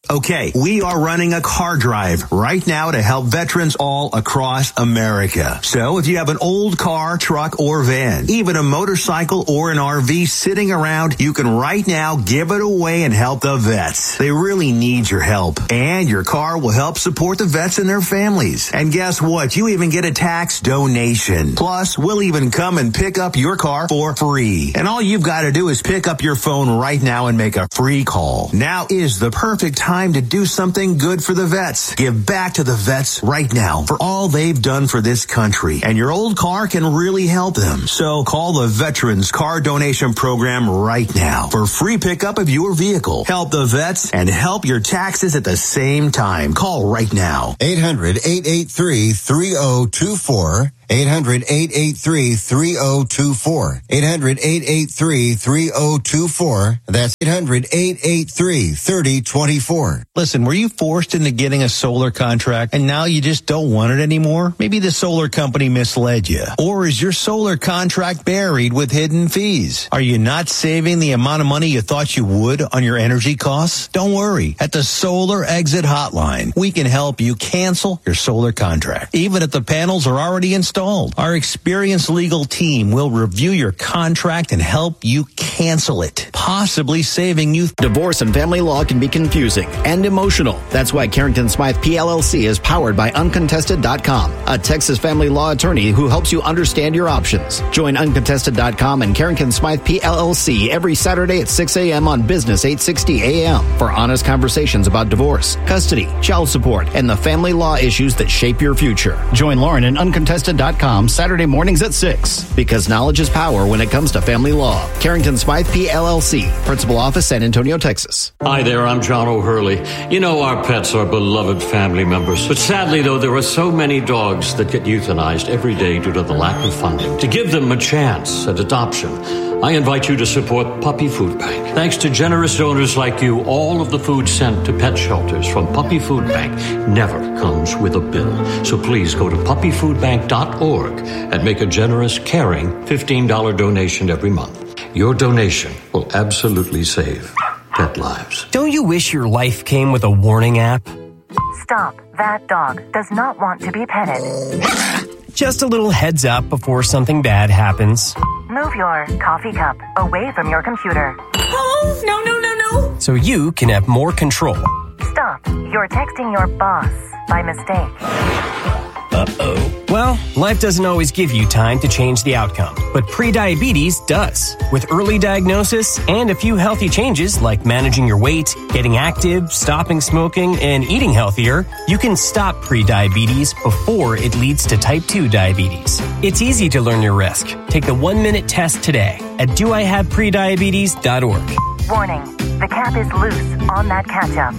Okay, we are running a car drive right now to help veterans all across America. So if you have an old car, truck, or van, even a motorcycle or an R V sitting around, you can right now give it away and help the vets. They really need your help. And your car will help support the vets and their families. And guess what? You even get a tax donation. Plus, we'll even come and pick up your car for free. And all you've got to do is pick up your phone right now and make a free call. Now is the perfect time to do something good for the vets. Give back to the vets right now for all they've done for this country. And your old car can really help them. So call the Veterans Car Donation Program right now for free pickup of your vehicle. Help the vets and help your taxes at the same time. Call right now. eight hundred, eight eight three, three oh two four. eight hundred, eight eight three, three oh two four. eight hundred, eight eight three, three oh two four. That's eight hundred, eight eight three, three oh two four. Listen, were you forced into getting a solar contract and now you just don't want it anymore? Maybe the solar company misled you. Or is your solar contract buried with hidden fees? Are you not saving the amount of money you thought you would on your energy costs? Don't worry. At the Solar Exit Hotline, we can help you cancel your solar contract, even if the panels are already installed. Our experienced legal team will review your contract and help you cancel it, possibly saving you. Divorce and family law can be confusing and emotional. That's why Carrington Smythe P L L C is powered by Uncontested dot com, a Texas family law attorney who helps you understand your options. Join Uncontested dot com and Carrington Smythe P L L C every Saturday at six a.m. on Business eight sixty A M for honest conversations about divorce, custody, child support, and the family law issues that shape your future. Join Lauren at Uncontested dot com Saturday mornings at six, because knowledge is power when it comes to family law. Carrington Smythe P L L C, Principal Office, San Antonio, Texas. Hi there, I'm John O'Hurley. You know, our pets are beloved family members. But sadly, though, there are so many dogs that get euthanized every day due to the lack of funding. To give them a chance at adoption, I invite you to support Puppy Food Bank. Thanks to generous donors like you, all of the food sent to pet shelters from Puppy Food Bank never comes with a bill. So please go to puppy food bank dot org and make a generous, caring fifteen dollars donation every month. Your donation will absolutely save pet lives. Don't you wish your life came with a warning app? Stop. That dog does not want to be petted. Just a little heads up before something bad happens. Move your coffee cup away from your computer. Oh, no, no, no, no. So you can have more control. Stop. You're texting your boss by mistake. Uh-oh. Well, life doesn't always give you time to change the outcome, but prediabetes does. With early diagnosis and a few healthy changes like managing your weight, getting active, stopping smoking, and eating healthier, you can stop prediabetes before it leads to type two diabetes. It's easy to learn your risk. Take the one-minute test today at do I have prediabetes dot org. Warning, the cap is loose on that ketchup.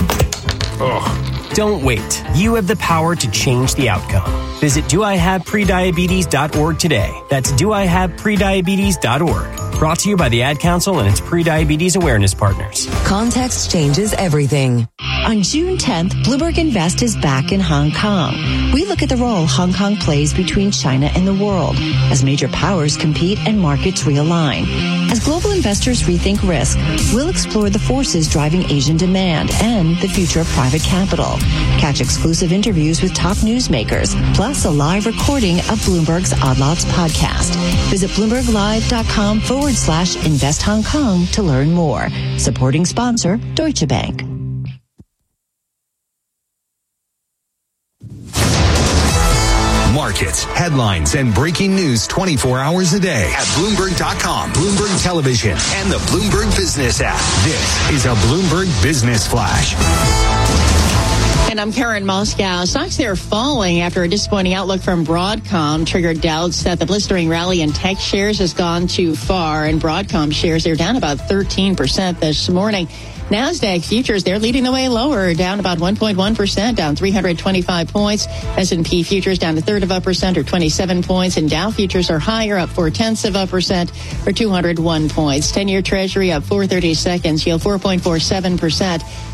Ugh. Don't wait. You have the power to change the outcome. Visit do I have prediabetes dot org today. That's do I have prediabetes dot org. Brought to you by the Ad Council and its pre-diabetes awareness partners. Context changes everything. On June tenth, Bloomberg Invest is back in Hong Kong. We look at the role Hong Kong plays between China and the world as major powers compete and markets realign. As global investors rethink risk, we'll explore the forces driving Asian demand and the future of private capital. Catch exclusive interviews with top newsmakers, plus a live recording of Bloomberg's Odd Lots podcast. Visit bloomberg live dot com forward slash invest Hong Kong to learn more. Supporting sponsor, Deutsche Bank. Markets, headlines, and breaking news twenty-four hours a day at Bloomberg dot com, Bloomberg Television, and the Bloomberg Business app. This is a Bloomberg Business Flash. And I'm Karen Moscow. Stocks there falling after a disappointing outlook from Broadcom triggered doubts that the blistering rally in tech shares has gone too far. And Broadcom shares, they're down about thirteen percent this morning. NASDAQ futures, they're leading the way lower, down about one point one percent, down three hundred twenty-five points. S and P futures down a third of a percent or twenty-seven points. And Dow futures are higher, up four tenths of a percent or two hundred one points. ten-year Treasury up four thirty seconds, yield four point four seven percent.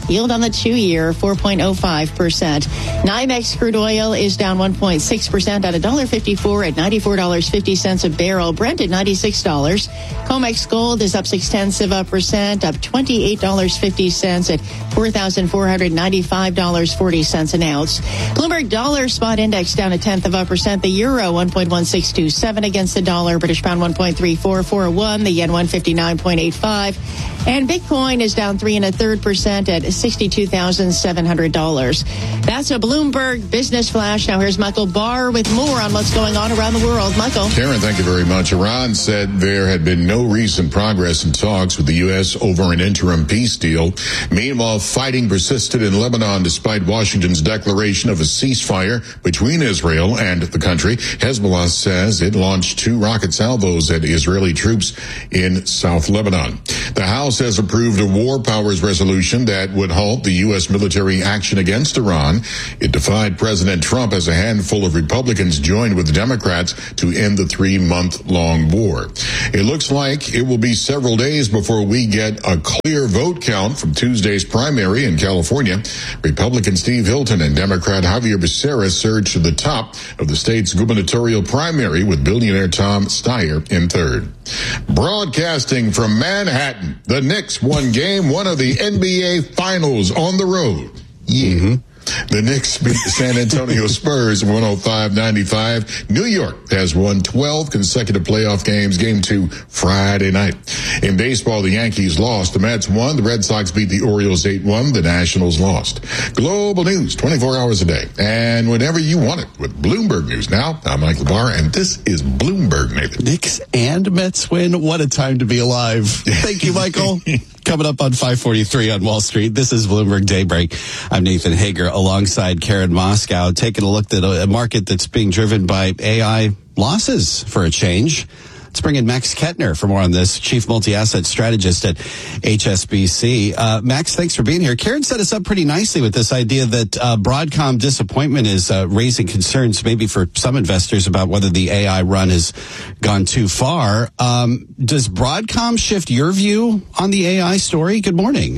Yield on the two-year, four point oh five percent. NYMEX crude oil is down one point six percent at one dollar fifty-four at ninety-four dollars and fifty cents a barrel. Brent at ninety-six dollars. COMEX gold is up six tenths of a percent, up twenty-eight dollars and fifty cents at four thousand four hundred ninety-five dollars and forty cents an ounce. Bloomberg dollar spot index down a tenth of a percent. The euro one point one six two seven against the dollar. British pound one point three four four one. The yen one fifty-nine point eight five. And Bitcoin is down three and a third percent at sixty-two thousand seven hundred dollars. That's a Bloomberg Business Flash. Now here's Michael Barr with more on what's going on around the world. Michael. Karen, thank you very much. Iran said there had been no recent progress in talks with the U S over an interim peace deal. Meanwhile, fighting persisted in Lebanon despite Washington's declaration of a ceasefire between Israel and the country. Hezbollah says it launched two rocket salvos at Israeli troops in South Lebanon. The House has approved a war powers resolution that would halt the U S military action against Iran. It defied President Trump as a handful of Republicans joined with Democrats to end the three-month-long war. It looks like it will be several days before we get a clear vote count from Tuesday's primary in California. Republican Steve Hilton and Democrat Javier Becerra surged to the top of the state's gubernatorial primary with billionaire Tom Steyer in third. Broadcasting from Manhattan, the Knicks won game one of the N B A Finals on the road. Yeah. Mm-hmm. The Knicks beat the San Antonio Spurs one oh five ninety-five. New York has won twelve consecutive playoff games. Game two Friday night. In baseball, the Yankees lost. The Mets won. The Red Sox beat the Orioles eight one. The Nationals lost. Global news, twenty-four hours a day. And whenever you want it with Bloomberg News. Now, I'm Michael Barr, and this is Bloomberg, Nathan. Knicks and Mets win. What a time to be alive. Thank you, Michael. Coming up on five forty-three on Wall Street, this is Bloomberg Daybreak. I'm Nathan Hager alongside Karen Moscow, taking a look at a market that's being driven by A I losses for a change. Let's bring in Max Kettner for more on this, Chief Multi-Asset Strategist at H S B C. Uh, Max, thanks for being here. Karen set us up pretty nicely with this idea that uh, Broadcom disappointment is uh, raising concerns maybe for some investors about whether the A I run has gone too far. Um, does Broadcom shift your view on the A I story? Good morning.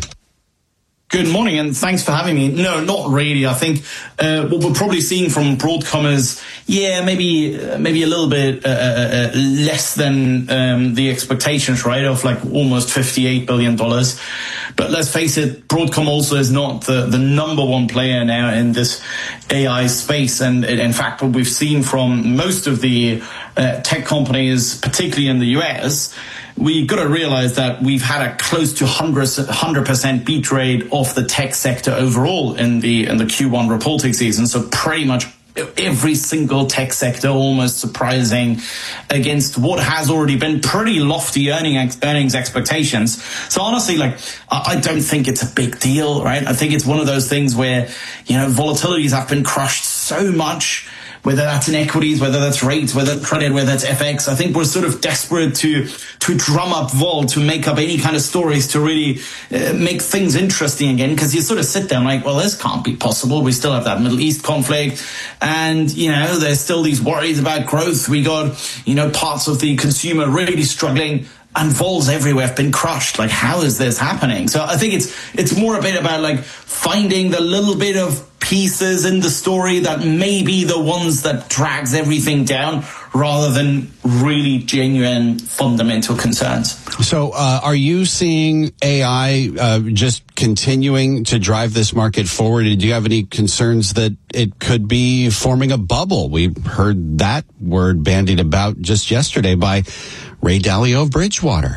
Good morning, and thanks for having me. No, not really. I think uh, what we're probably seeing from Broadcom is, yeah, maybe uh, maybe a little bit uh, uh, less than um, the expectations, right, of like almost fifty-eight billion dollars. But let's face it, Broadcom also is not the, the number one player now in this A I space. And in fact, what we've seen from most of the uh, tech companies, particularly in the U S, we got to realize that we've had a close to one hundred percent beat rate of the tech sector overall in the in the Q one reporting season. So pretty much every single tech sector almost surprising against what has already been pretty lofty earning ex- earnings expectations. So honestly, like, I don't think it's a big deal, right? I think it's one of those things where, you know, volatilities have been crushed so much, whether that's in equities, whether that's rates, whether it's credit, whether it's F X. I think we're sort of desperate to to drum up vol, to make up any kind of stories to really uh, make things interesting again, because you sort of sit there and like, well, this can't be possible. We still have that Middle East conflict, and, you know, there's still these worries about growth. We got, you know, parts of the consumer really struggling, and vols everywhere have been crushed. Like, how is this happening? So I think it's it's more a bit about like finding the little bit of pieces in the story that may be the ones that drags everything down, rather than really genuine fundamental concerns. So uh, are you seeing A I uh, just continuing to drive this market forward? Do you have any concerns that it could be forming a bubble? We heard that word bandied about just yesterday by Ray Dalio of Bridgewater.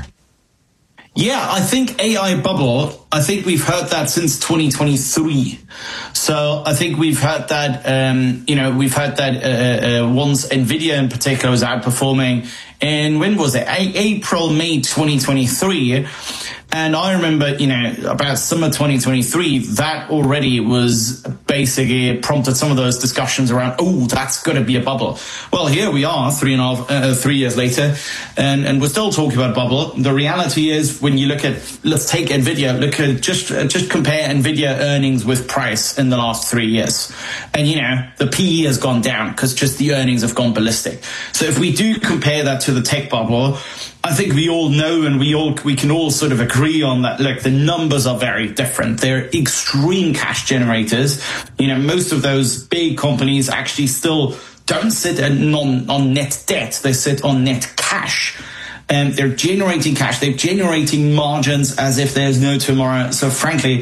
Yeah, I think A I bubble, I think we've heard that since twenty twenty-three. So I think we've heard that, um, you know, we've heard that uh, uh, once NVIDIA in particular was outperforming in, when was it? A- April, May twenty twenty-three. And I remember, you know, about summer twenty twenty-three, that already was basically prompted some of those discussions around, oh, that's going to be a bubble. Well, here we are, three and a half, uh, three years later, and, and we're still talking about bubble. The reality is, when you look at, let's take NVIDIA, look at, just, uh, just compare NVIDIA earnings with price in the last three years. And, you know, the P E has gone down because just the earnings have gone ballistic. So if we do compare that to the tech bubble. I think we all know, and we all we can all sort of agree on that. Look, the numbers are very different. They're extreme cash generators. You know, most of those big companies actually still don't sit on, on net debt. They sit on net cash. And they're generating cash. They're generating margins as if there's no tomorrow. So frankly,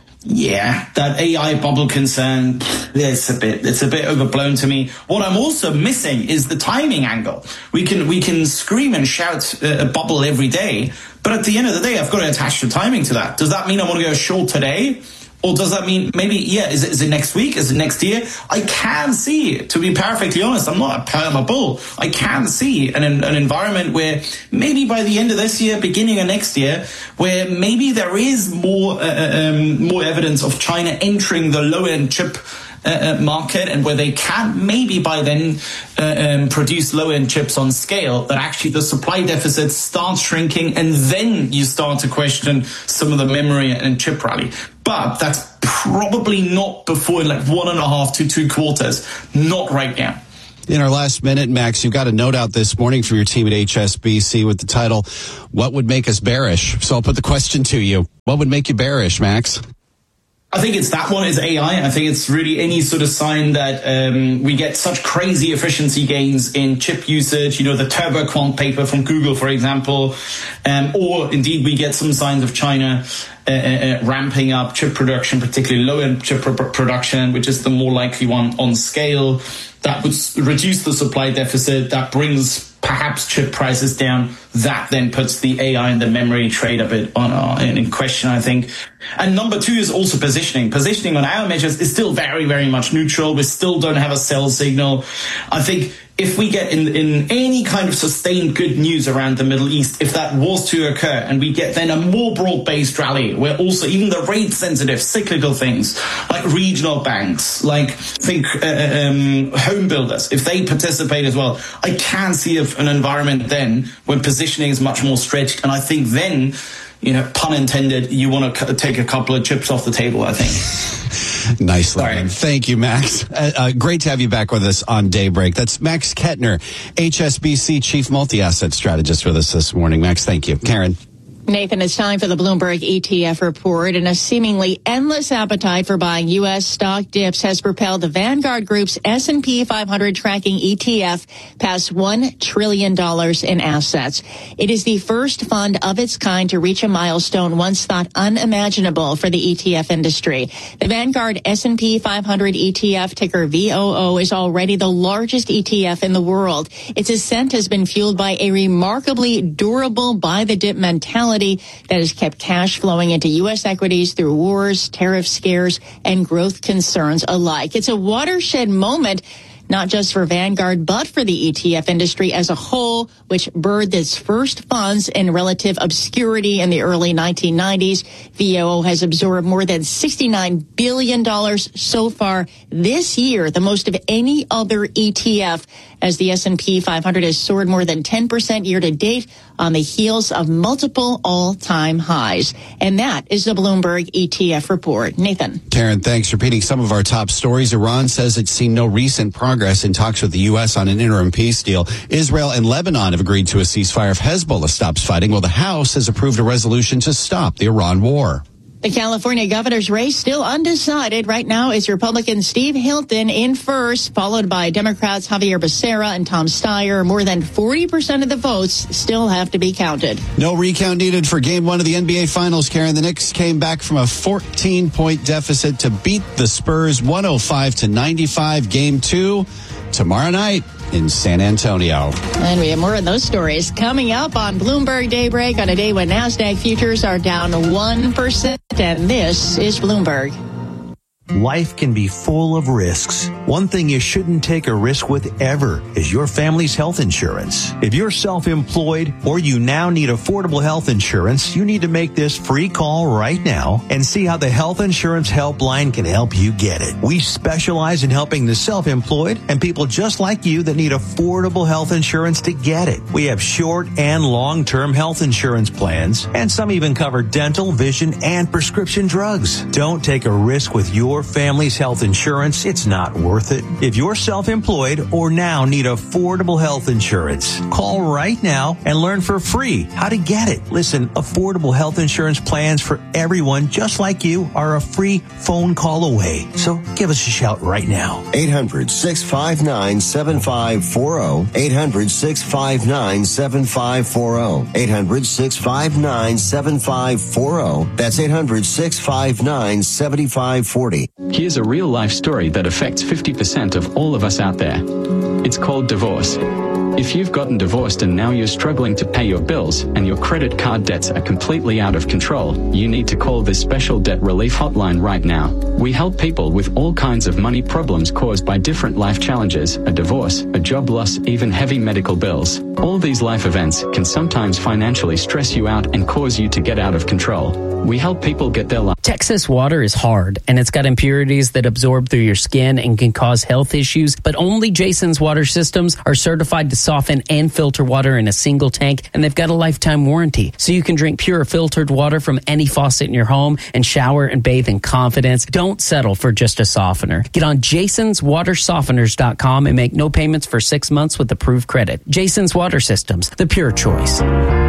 yeah, that A I bubble concern, it's a bit, it's a bit overblown to me. What I'm also missing is the timing angle. We can, we can scream and shout a bubble every day, but at the end of the day, I've got to attach the timing to that. Does that mean I want to go short today? Or does that mean maybe, yeah, is it, is it next week? Is it next year? I can see, to be perfectly honest, I'm not a, I'm a bull. I can see an, an environment where maybe by the end of this year, beginning of next year, where maybe there is more, uh, um, more evidence of China entering the low-end chip Uh, market, and where they can maybe by then uh, um, produce low-end chips on scale, that actually the supply deficit starts shrinking, and then you start to question some of the memory and chip rally. But that's probably not before like one and a half to two quarters, not right now. In our last minute, Max, you've got a note out this morning from your team at H S B C with the title, "What Would Make Us Bearish?" So I'll put the question to you. What would make you bearish, Max? I think it's that one, is A I. I think it's really any sort of sign that um, we get such crazy efficiency gains in chip usage, you know, the TurboQuant paper from Google, for example, um, or indeed we get some signs of China uh, uh, ramping up chip production, particularly low-end chip pr- production, which is the more likely one on scale. That would reduce the supply deficit. That brings perhaps chip prices down. That then puts the A I and the memory trade a bit on uh, in question, I think. And number two is also positioning. Positioning on our measures is still very, very much neutral. We still don't have a sell signal. I think if we get in, in any kind of sustained good news around the Middle East, if that was to occur, and we get then a more broad-based rally, where also even the rate-sensitive cyclical things, like regional banks, like think uh, um, home builders, if they participate as well, I can see an environment then when positioning is much more stretched. And I think then, you know, pun intended, you want to take a couple of chips off the table, I think. Nicely. Sorry. Thank you, Max. Uh, uh, great to have you back with us on Daybreak. That's Max Kettner, H S B C Chief Multi-Asset Strategist, with us this morning. Max, thank you. Karen. Nathan, it's time for the Bloomberg E T F report, and a seemingly endless appetite for buying U S stock dips has propelled the Vanguard Group's S and P five hundred tracking E T F past one trillion dollars in assets. It is the first fund of its kind to reach a milestone once thought unimaginable for the E T F industry. The Vanguard S and P five hundred E T F, ticker V O O, is already the largest E T F in the world. Its ascent has been fueled by a remarkably durable buy-the-dip mentality that has kept cash flowing into U S equities through wars, tariff scares, and growth concerns alike. It's a watershed moment, not just for Vanguard, but for the E T F industry as a whole, which birthed its first funds in relative obscurity in the early nineteen nineties. V O O has absorbed more than sixty-nine billion dollars so far this year, the most of any other E T F, as the S and P five hundred has soared more than ten percent year to date on the heels of multiple all-time highs. And that is the Bloomberg E T F report. Nathan. Karen, thanks. Repeating some of our top stories. Iran says it's seen no recent progress in talks with the U S on an interim peace deal. Israel and Lebanon have agreed to a ceasefire if Hezbollah stops fighting, while the House has approved a resolution to stop the Iran war. The California governor's race still undecided. Right now is Republican Steve Hilton in first, followed by Democrats Javier Becerra and Tom Steyer. More than forty percent of the votes still have to be counted. No recount needed for game one of the N B A Finals, Karen. The Knicks came back from a fourteen-point deficit to beat the Spurs one oh five to ninety-five. Game two tomorrow night in San Antonio. And we have more of those stories coming up on Bloomberg Daybreak on a day when NASDAQ futures are down one percent. And this is Bloomberg. Life can be full of risks. One thing you shouldn't take a risk with ever is your family's health insurance. If you're self-employed or you now need affordable health insurance, you need to make this free call right now and see how the Health Insurance Helpline can help you get it. We specialize in helping the self-employed and people just like you that need affordable health insurance to get it. We have short and long-term health insurance plans, and some even cover dental, vision, and prescription drugs. Don't take a risk with your your family's health insurance, it's not worth it. If you're self-employed or now need affordable health insurance, call right now and learn for free how to get it. Listen, affordable health insurance plans for everyone just like you are a free phone call away. So give us a shout right now. eight hundred, six five nine, seven five four zero. eight hundred, six five nine, seven five four zero. eight hundred, six five nine, seven five four zero. That's eight hundred, six five nine, seven five four zero. Here's a real-life story that affects fifty percent of all of us out there. It's called divorce. If you've gotten divorced and now you're struggling to pay your bills and your credit card debts are completely out of control, you need to call this special debt relief hotline right now. We help people with all kinds of money problems caused by different life challenges, a divorce, a job loss, even heavy medical bills. All these life events can sometimes financially stress you out and cause you to get out of control. We help people get their life. Texas water is hard, and it's got impurities that absorb through your skin and can cause health issues, but only Jason's water systems are certified to soften and filter water in a single tank, and they've got a lifetime warranty. So you can drink pure filtered water from any faucet in your home and shower and bathe in confidence. Don't settle for just a softener. Get on jasons water softeners dot com and make no payments for six months with approved credit. Jason's Water Systems, the pure choice.